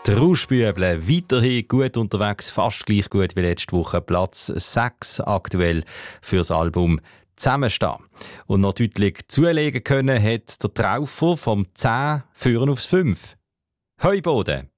Die Rauschbüble weiterhin gut unterwegs, fast gleich gut wie letzte Woche. Platz 6 aktuell fürs Album «Zusammenstehen». Und noch deutlich zulegen können hat der Traufer vom 10 führen aufs 5. Heuboden.